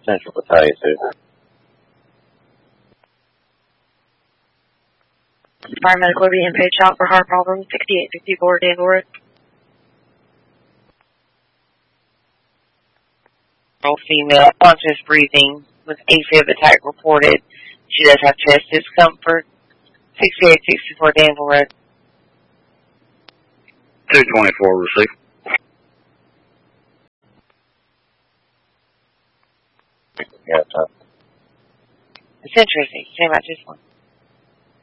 Central Battalion, sir. Environmental will be in paid shot for heart problem, 6854 Danville. Female, conscious breathing with AFib attack reported. She does have chest discomfort. 6864 Danville Road. 224 received. Yeah, It's interesting. Say about this one.